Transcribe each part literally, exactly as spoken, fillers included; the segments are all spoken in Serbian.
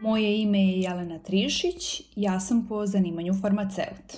Moje ime je Jelena Trišić, ja sam po zanimanju farmaceut.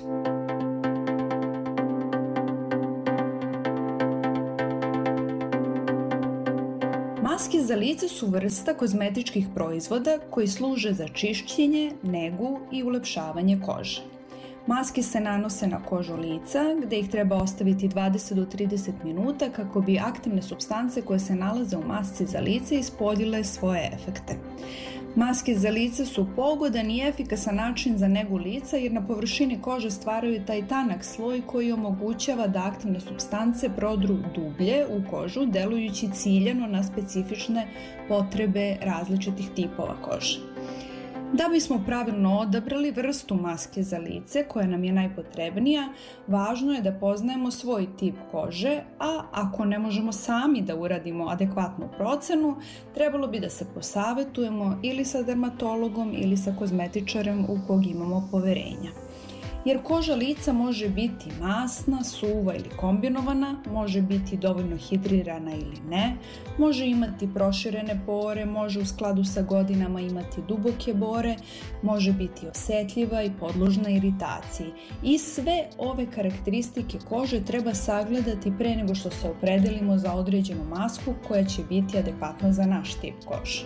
Maske za lice su vrsta kozmetičkih proizvoda koji služe za čišćenje, negu i ulepšavanje kože. Maske se nanose na kožu lica, gde ih treba ostaviti dvadeset do trideset minuta kako bi aktivne supstance koje se nalaze u masci za lice ispoljile svoje efekte. Maske za lice su pogodan i efikasan način za negu lica jer na površini kože stvaraju taj tanak sloj koji omogućava da aktivne supstance prodru dublje u kožu, delujući ciljano na specifične potrebe različitih tipova kože. Da bismo pravilno odabrali vrstu maske za lice koja nam je najpotrebnija, važno je da poznajemo svoj tip kože, a ako ne možemo sami da uradimo adekvatnu procenu, trebalo bi da se posavetujemo ili sa dermatologom ili sa kozmetičarem u kog imamo poverenja. Jer koža lica može biti masna, suva ili kombinovana, može biti dovoljno hidrirana ili ne, može imati proširene pore, može u skladu sa godinama imati duboke bore, može biti osetljiva i podložna iritaciji. I sve ove karakteristike kože treba sagledati pre nego što se opredelimo za određenu masku koja će biti adekvatna za naš tip kože.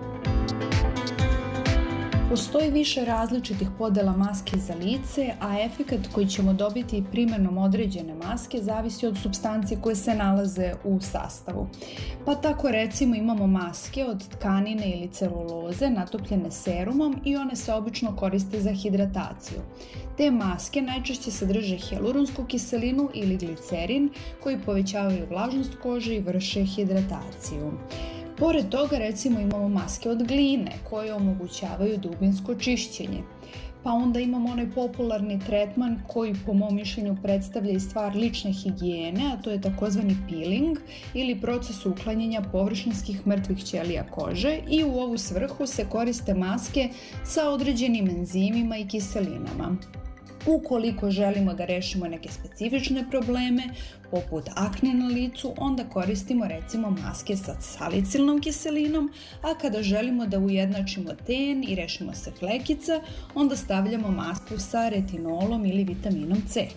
Postoji više različitih podela maske za lice, a efekat koji ćemo dobiti primenom određene maske zavisi od supstanci koje se nalaze u sastavu. Pa tako recimo imamo maske od tkanine ili celuloze natopljene serumom i one se obično koriste za hidrataciju. Te maske najčešće sadrže hijaluronsku kiselinu ili glicerin koji povećavaju vlažnost kože i vrše hidrataciju. Pored toga recimo imamo maske od gline koje omogućavaju dubinsko čišćenje. Pa onda imamo onaj popularni tretman koji po mom mišljenju predstavlja i stvar lične higijene, a to je takozvani peeling ili proces uklanjanja površinskih mrtvih ćelija kože i u ovu svrhu se koriste maske sa određenim enzimima i kiselinama. Ukoliko želimo da rešimo neke specifične probleme, poput akne na licu, onda koristimo recimo maske sa salicilnom kiselinom, a kada želimo da ujednačimo ten i rešimo se flekica, onda stavljamo masku sa retinolom ili vitaminom C.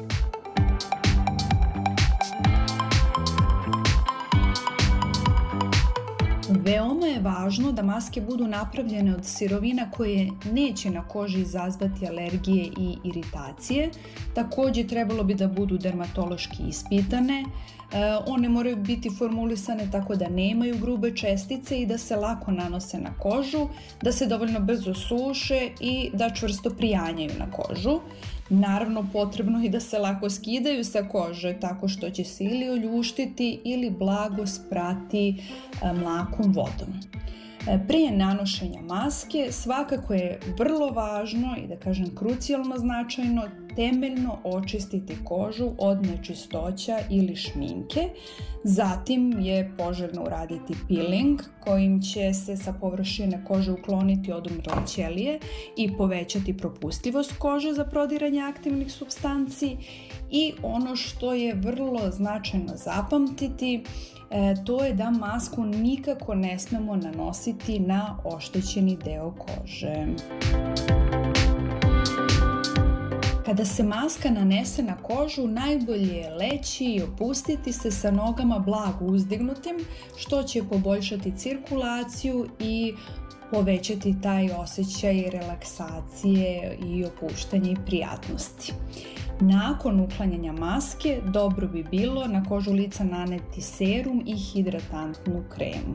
Veoma je važno da maske budu napravljene od sirovina koje neće na koži izazvati alergije i iritacije. Takođe trebalo bi da budu dermatološki ispitane. One moraju biti formulisane tako da nemaju grube čestice i da se lako nanose na kožu, da se dovoljno brzo suše i da čvrsto prijanjaju na kožu. Naravno, potrebno je da se lako skidaju sa kože tako što će se ili oljuštiti ili blago sprati mlakom vodom. Prije nanošenja maske svakako je vrlo važno i da kažem krucijalno značajno temeljno očistiti kožu od nečistoća ili šminke. Zatim je poželjno uraditi peeling kojim će se sa površine kože ukloniti odumrle ćelije i povećati propustljivost kože za prodiranje aktivnih supstanci. I ono što je vrlo značajno zapamtiti, E, to je da masku nikako ne smemo nanositi na oštećeni deo kože. Kada se maska nanese na kožu, najbolje je leći i opustiti se sa nogama blago uzdignutim, što će poboljšati cirkulaciju i povećati taj osjećaj relaksacije i opuštanja i prijatnosti. Nakon uklanjanja maske, dobro bi bilo na kožu lica naneti serum i hidratantnu kremu.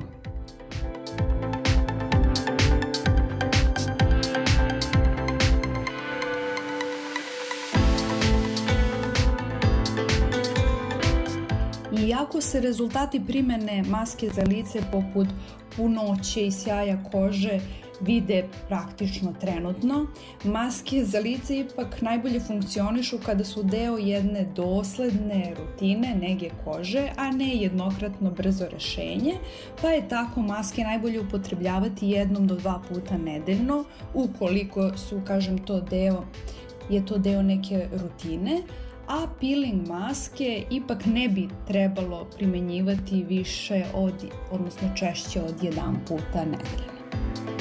Iako se rezultati primene maske za lice poput punoće i sjaja kože vide praktično trenutno, maske za lice ipak najbolje funkcionišu kada su deo jedne dosledne rutine nege kože, a ne jednokratno brzo rešenje, pa je tako maske najbolje upotrebljavati jednom do dva puta nedeljno, ukoliko su, kažem, to deo, je to deo neke rutine, a peeling maske ipak ne bi trebalo primenjivati više od, odnosno češće od jedan puta nedeljno.